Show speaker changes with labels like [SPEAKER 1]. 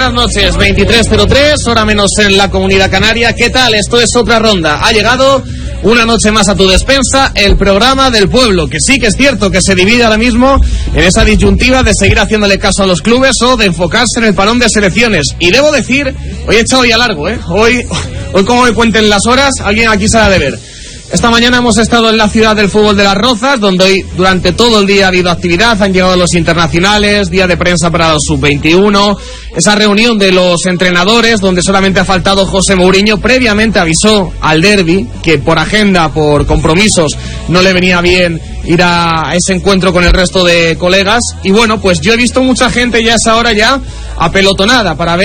[SPEAKER 1] buenas noches, 23:03, hora menos en la Comunidad Canaria. ¿Qué tal? Esto es Otra Ronda. Ha llegado una noche más a tu despensa, el programa del pueblo, que sí que es cierto que se divide ahora mismo en esa disyuntiva de seguir haciéndole caso a los clubes o de enfocarse en el parón de selecciones. Y debo decir, hoy he echado ya largo, Hoy como me cuenten las horas, alguien aquí se la ha de ver. Esta mañana hemos estado en la ciudad del fútbol de Las Rozas, donde hoy durante todo el día ha habido actividad, han llegado los internacionales, día de prensa para los sub-21, esa reunión de los entrenadores, donde solamente ha faltado José Mourinho. Previamente avisó al derbi que por agenda, por compromisos, no le venía bien ir a ese encuentro con el resto de colegas. Y bueno, pues yo he visto mucha gente ya a esa hora ya apelotonada para ver